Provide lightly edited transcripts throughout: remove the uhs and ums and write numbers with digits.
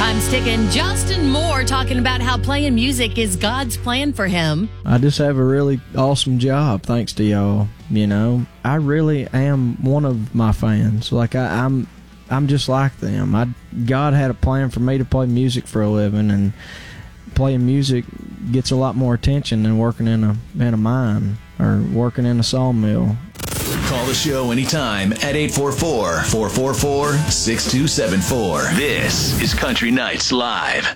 Time's ticking. Justin Moore talking about how playing music is God's plan for him. I just have a really awesome job, thanks to y'all. You know, I really am one of my fans. Like I'm just like them. God had a plan for me to play music for a living, and playing music gets a lot more attention than working in a mine or working in a sawmill. Call the show anytime at 844-444-6274. This is Country Nights Live.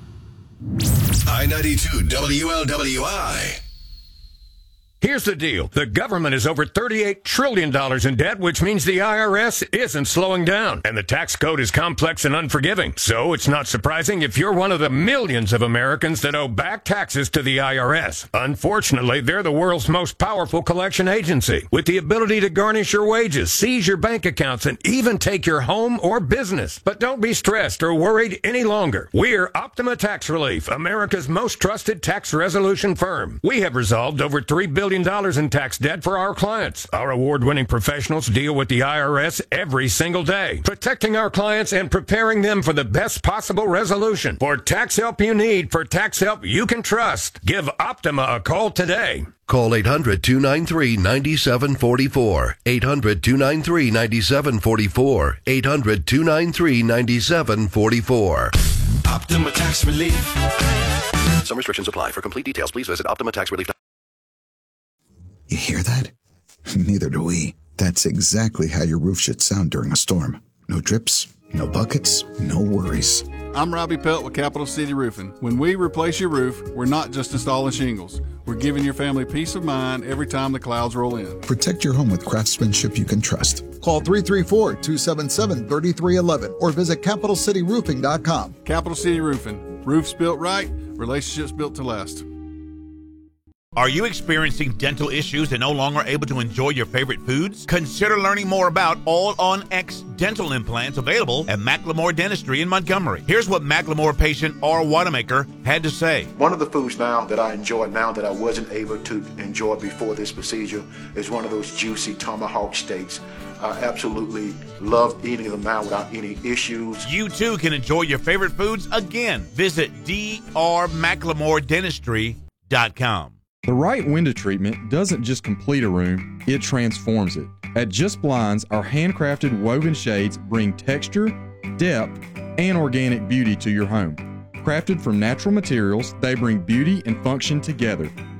I-92 WLWI. Here's the deal. The government is over $38 trillion in debt, which means the IRS isn't slowing down. And the tax code is complex and unforgiving. So it's not surprising if you're one of the millions of Americans that owe back taxes to the IRS. Unfortunately, they're the world's most powerful collection agency, with the ability to garnish your wages, seize your bank accounts, and even take your home or business. But don't be stressed or worried any longer. We're Optima Tax Relief, America's most trusted tax resolution firm. We have resolved over $3 billion in tax debt for our clients. Our award-winning professionals deal with the IRS every single day, protecting our clients and preparing them for the best possible resolution. For tax help you need, for tax help you can trust, give Optima a call today. Call 800-293-9744. 800-293-9744. 800-293-9744. Optima Tax Relief. Some restrictions apply. For complete details, please visit OptimaTaxRelief.com. You hear that? Neither do we. That's exactly how your roof should sound during a storm. No drips, no buckets, no worries. I'm Robbie Pelt with Capital City Roofing. When we replace your roof, we're not just installing shingles. We're giving your family peace of mind every time the clouds roll in. Protect your home with craftsmanship you can trust. Call 334-277-3311 or visit CapitalCityRoofing.com. Capital City Roofing. Roofs built right, relationships built to last. Are you experiencing dental issues and no longer able to enjoy your favorite foods? Consider learning more about All-on-X dental implants available at Macklemore Dentistry in Montgomery. Here's what Macklemore patient R. Wanamaker had to say. One of the foods now that I enjoy now that I wasn't able to enjoy before this procedure is one of those juicy tomahawk steaks. I absolutely love eating them now without any issues. You too can enjoy your favorite foods again. Visit drmacklemore.dentistry.com. The right window treatment doesn't just complete a room, it transforms it. At Just Blinds, our handcrafted woven shades bring texture, depth, and organic beauty to your home. Crafted from natural materials, they bring beauty and function together.